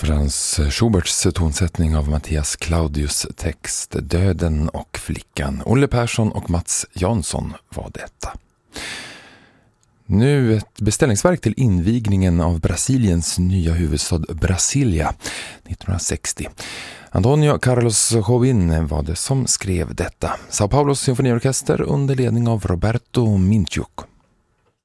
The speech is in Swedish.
Franz Schuberts tonsättning av Mattias Claudius text Döden och flickan. Olle Persson och Mats Jansson var detta. Nu ett beställningsverk till invigningen av Brasiliens nya huvudstad Brasilia 1960. Antonio Carlos Jobim var det som skrev detta. São Paulos symfoniorkester under ledning av Roberto Minchuk.